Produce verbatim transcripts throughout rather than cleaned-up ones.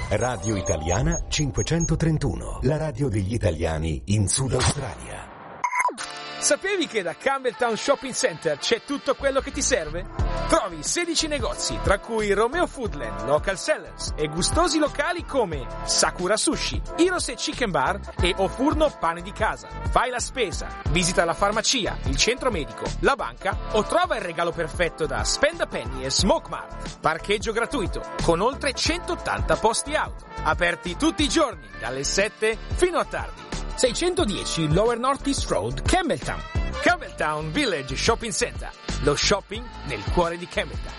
Radio Italiana cinquecentotrentuno, la radio degli italiani in Sud Australia. Sapevi che da Campbelltown Shopping Center c'è tutto quello che ti serve? Trovi sedici negozi, tra cui Romeo Foodland, Local Sellers e gustosi locali come Sakura Sushi, Hirose Chicken Bar e O Furno Pane di Casa. Fai la spesa, visita la farmacia, il centro medico, la banca o trova il regalo perfetto da Spend a Penny e Smoke Mart. Parcheggio gratuito, con oltre centottanta posti auto. Aperti tutti i giorni, dalle sette fino a tardi. seicentodieci Lower North East Road, Campbelltown. Campbelltown Village Shopping Center. Lo shopping nel cuore di Campbelltown.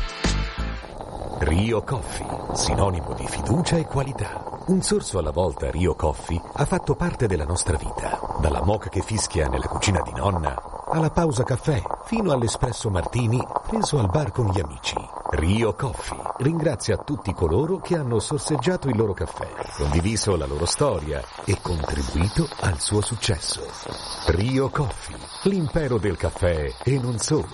Rio Coffee, sinonimo di fiducia e qualità. Un sorso alla volta Rio Coffee ha fatto parte della nostra vita. Dalla moka che fischia nella cucina di nonna, alla pausa caffè, fino all'espresso martini preso al bar con gli amici. Rio Coffee ringrazia tutti coloro che hanno sorseggiato il loro caffè, condiviso la loro storia e contribuito al suo successo. Rio Coffee, l'impero del caffè e non solo.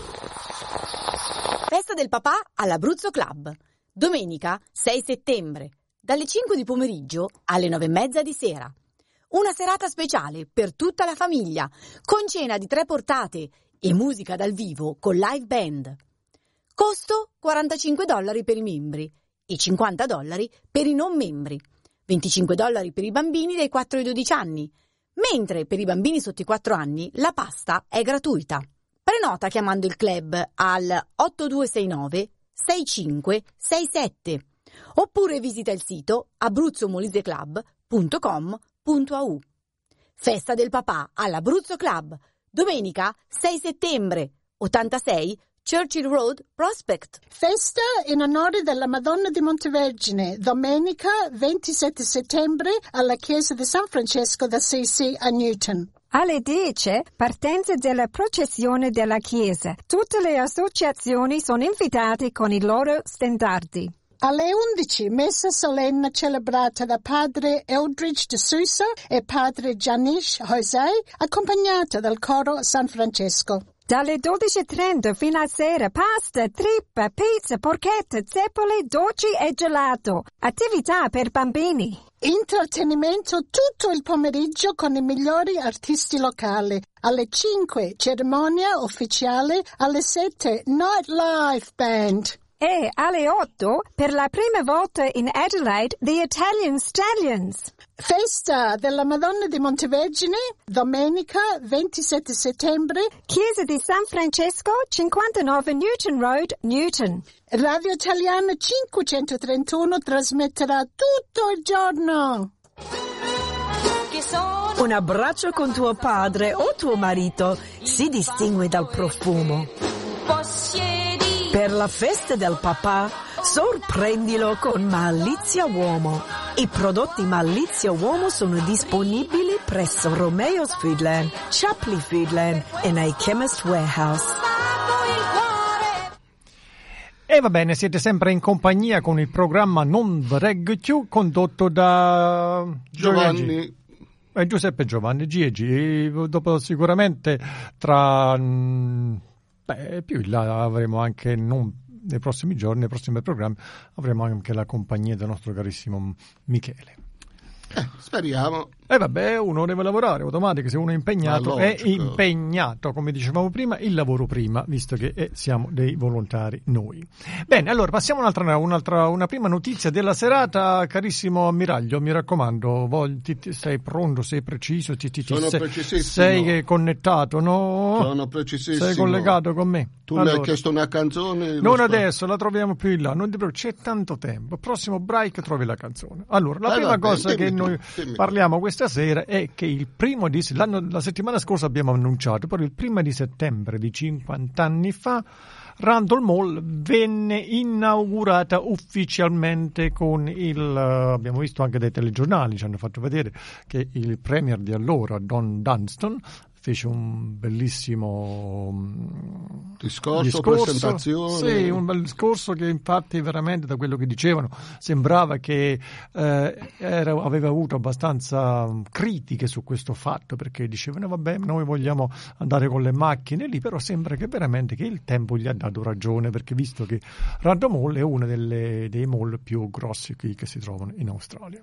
Festa del papà all'Abruzzo Club. Domenica sei settembre, dalle cinque di pomeriggio alle nove e mezza di sera. Una serata speciale per tutta la famiglia, con cena di tre portate e musica dal vivo con live band. Costo quarantacinque dollari per i membri e cinquanta dollari per i non membri. venticinque dollari per i bambini dai quattro ai dodici anni, mentre per i bambini sotto i quattro anni la pasta è gratuita. Prenota chiamando il club al otto due sei nove sei cinque sei sette oppure visita il sito abruzzo molise club punto com punto a u. Festa del papà all'Abruzzo Club, domenica sei settembre, ottantasei Churchill Road, Prospect. Festa in onore della Madonna di Montevergine, domenica ventisette settembre alla chiesa di San Francesco d'Assisi a Newton. Alle dieci, partenza della processione della chiesa. Tutte le associazioni sono invitate con i loro stendardi. Alle undici, messa solenne celebrata da padre Eldridge de Sousa e padre Janish José, accompagnata dal coro San Francesco. Dalle dodici e trenta fino a sera, pasta, trippa, pizza, porchetta, zeppole, dolci e gelato. Attività per bambini. Intrattenimento tutto il pomeriggio con i migliori artisti locali. Alle cinque, cerimonia ufficiale. Alle sette, nightlife band. E alle otto, per la prima volta in Adelaide, The Italian Stallions. Festa della Madonna di Montevergine, domenica ventisette settembre. Chiesa di San Francesco, cinquantanove Newton Road, Newton. Radio Italiana cinquecentotrentuno trasmetterà tutto il giorno. Un abbraccio con tuo padre o tuo marito si distingue dal profumo. Per la festa del papà, sorprendilo con Malizia Uomo. I prodotti Malizia Uomo sono disponibili presso Romeo's Foodland, Chapley Foodland e nei Chemist Warehouse. E va bene, siete sempre in compagnia con il programma Non Reggo Più, condotto da Giovanni. Eh, Giuseppe Giovanni, G e G. Dopo sicuramente tra... Beh, più in là avremo anche, non nei prossimi giorni, nei prossimi programmi, avremo anche la compagnia del nostro carissimo Michele. Eh, speriamo. E eh vabbè, uno deve lavorare, automatico, se uno è impegnato, è impegnato, come dicevamo prima, il lavoro prima, visto che eh, siamo dei volontari noi. Bene, allora passiamo a un'altra, un'altra, una prima notizia della serata, carissimo ammiraglio, mi raccomando, voi, ti, ti, sei pronto, sei preciso, ti, ti, sono sei, precisissimo. Sei connettato, no? Sono precisissimo. Sei collegato con me. Tu allora, mi hai chiesto una canzone. Non adesso, la troviamo più in là, non ti preoccupare, c'è tanto tempo, prossimo break trovi la canzone. Allora, la eh, prima vabbè, cosa che tu, noi dimmi. parliamo questa sera è che il primo di l'anno, la settimana scorsa abbiamo annunciato, però il primo di settembre di cinquanta anni fa Randall Mall venne inaugurata ufficialmente con il, abbiamo visto anche dai telegiornali, ci hanno fatto vedere che il premier di allora, Don Dunston, fece un bellissimo discorso, discorso presentazione. Sì, un bel discorso che infatti veramente, da quello che dicevano, sembrava che eh, era, aveva avuto abbastanza critiche su questo fatto, perché dicevano vabbè, noi vogliamo andare con le macchine lì, però sembra che veramente che il tempo gli ha dato ragione, perché visto che Random Mall è uno delle, dei mall più grossi qui che si trovano in Australia.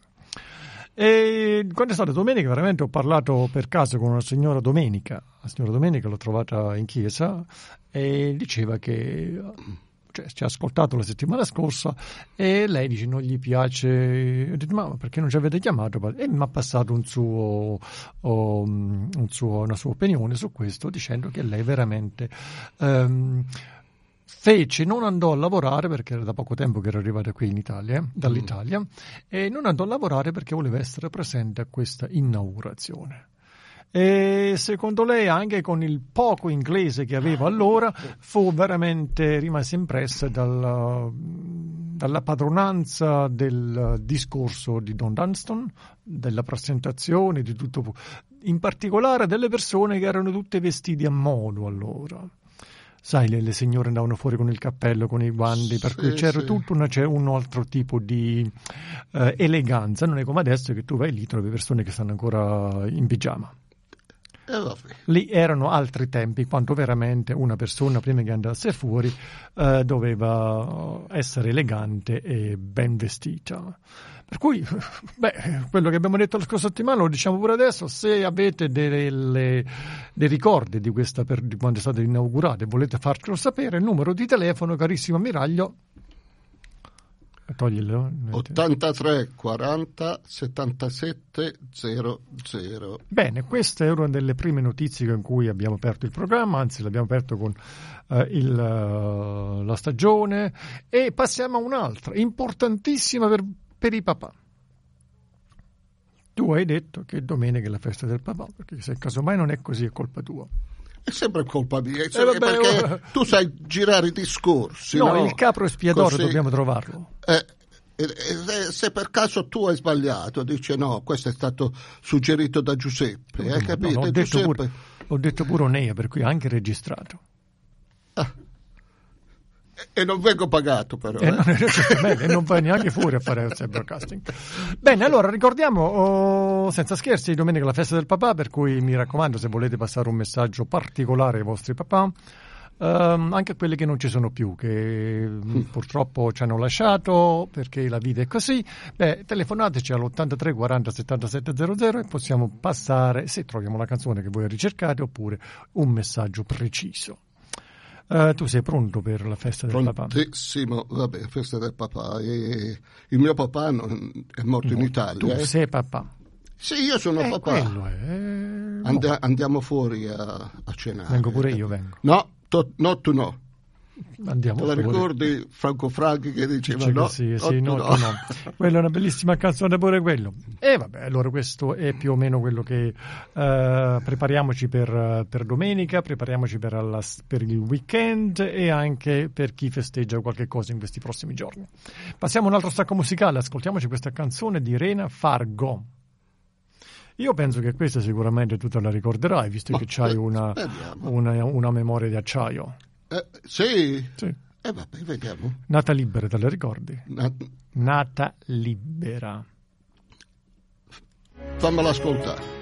E quando è stata domenica veramente ho parlato per caso con una signora Domenica, la signora Domenica l'ho trovata in chiesa e diceva che cioè, ci ha ascoltato la settimana scorsa e lei dice non gli piace, ho detto ma perché non ci avete chiamato? E mi ha passato un suo, um, un suo, una sua opinione su questo, dicendo che lei veramente um, fece, non andò a lavorare perché era da poco tempo che era arrivata qui in Italia, dall'Italia, mm. e non andò a lavorare perché voleva essere presente a questa inaugurazione. E secondo lei, anche con il poco inglese che aveva allora, fu veramente rimase impressa dalla, dalla padronanza del discorso di Don Dunstan, della presentazione, di tutto, in particolare delle persone che erano tutte vestite a modo allora. Sai, le, le signore andavano fuori con il cappello, con i guanti, per sì, cui c'era sì. tutto una, c'è un altro tipo di eh, eleganza. Non è come adesso che tu vai lì, trovi persone che stanno ancora in pigiama. Eh, lì erano altri tempi, quando veramente una persona, prima che andasse fuori, eh, doveva essere elegante e ben vestita. Per cui, beh, quello che abbiamo detto la scorsa settimana lo diciamo pure adesso: se avete delle, dei ricordi di questa, per, di quando è stata inaugurata e volete farcelo sapere, il numero di telefono, carissimo ammiraglio, toglilo. ottantatré quaranta settantasette zero zero. Bene, questa è una delle prime notizie con cui abbiamo aperto il programma, anzi l'abbiamo aperto con uh, il, uh, la stagione, e passiamo a un'altra importantissima per per i papà. Tu hai detto che domenica è la festa del papà, perché se casomai non è così è colpa tua. È sempre colpa mia, eh vabbè, perché oh. tu sai girare i discorsi. No, no? il capro espiatorio Così, dobbiamo trovarlo. Eh, eh, eh, se per caso tu hai sbagliato, dice no, questo è stato suggerito da Giuseppe, no, hai no, capito? No, ho, detto Giuseppe... pure, ho detto pure Onea, per cui anche registrato. Ah. E non vengo pagato però. E eh. non, bene, non vai neanche fuori a fare il broadcasting. Bene, allora ricordiamo, oh, senza scherzi, domenica la festa del papà, per cui mi raccomando, se volete passare un messaggio particolare ai vostri papà, um, anche a quelli che non ci sono più, che mm. purtroppo ci hanno lasciato perché la vita è così, beh, telefonateci all'ottantatré quaranta settantasette zero zero e possiamo passare, se troviamo la canzone che voi ricercate, oppure un messaggio preciso. Uh, tu sei pronto per la festa del papà? Prontissimo, vabbè, festa del papà. E il mio papà non, è morto no, in Italia. Tu eh. sei papà? Sì, io sono eh, papà. Quello è. And- no. Andiamo fuori a, a cenare. Vengo pure io, vengo. No, to- no, tu no. Andiamo. Te la ricordi Franco Franchi che diceva Dice no? Che sì, no, sì, no, no. no. Quella è una bellissima canzone pure quello. E vabbè, allora questo è più o meno quello che uh, prepariamoci per, per domenica, prepariamoci per, alla, per il weekend e anche per chi festeggia qualche cosa in questi prossimi giorni. Passiamo a un altro stacco musicale, ascoltiamoci questa canzone di Rena, Fargo. Io penso che questa sicuramente tu te la ricorderai, visto che c'hai una, una, una memoria di acciaio. Eh, sì? Sì. Eh vabbè, vediamo. Nata libera, te la ricordi? Na- Nata libera. Fammela ascoltare.